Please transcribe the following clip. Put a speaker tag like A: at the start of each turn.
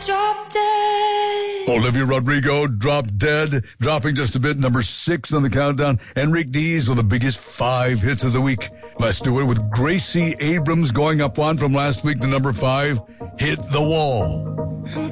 A: Drop Dead.
B: Olivia Rodrigo, Drop Dead, dropping just a bit, number 6 on the countdown. Enrique Diaz with the biggest 5 hits of the week. Let's do it with Gracie Abrams going up 1 from last week to number 5, Hit the Wall.